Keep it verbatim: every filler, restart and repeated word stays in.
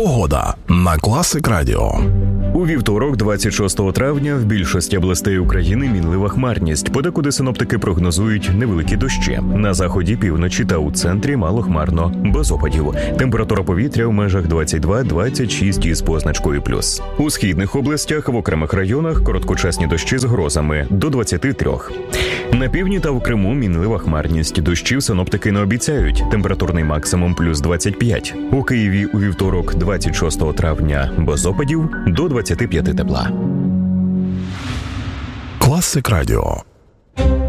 Погода на Класик Радіо. У вівторок, двадцять шостого травня, в більшості областей України мінлива хмарність. Подекуди синоптики прогнозують невеликі дощі. На заході, півночі та у центрі малохмарно, без опадів. Температура повітря в межах двадцять два - двадцять шість із позначкою плюс. У східних областях в окремих районах короткочасні дощі з грозами до двадцяти трьох. На півдні та в Криму мінлива хмарність. Дощів синоптики не обіцяють. Температурний максимум плюс двадцять п'ять. У Києві у вівторок, двадцять шостого травня, без опадів до двадцяти п'яти тепла. Класик Радіо.